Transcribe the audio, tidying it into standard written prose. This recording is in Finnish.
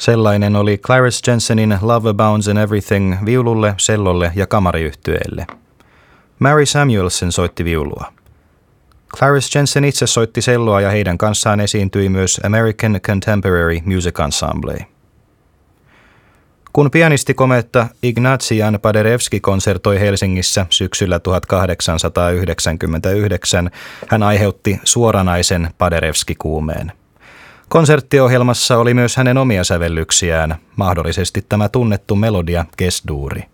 Sellainen oli Clarence Jensenin Love Abounds in Everything viululle, cellolle ja kamariyhtyeelle. Mary Samuelson soitti viulua. Clarence Jensen itse soitti celloa ja heidän kanssaan esiintyi myös American Contemporary Music Ensemble. Kun pianistikometta Ignacy Jan Paderewski konsertoi Helsingissä syksyllä 1899, hän aiheutti suoranaisen Paderewski-kuumeen. Konserttiohjelmassa oli myös hänen omia sävellyksiään, mahdollisesti tämä tunnettu melodia Gess-duuri.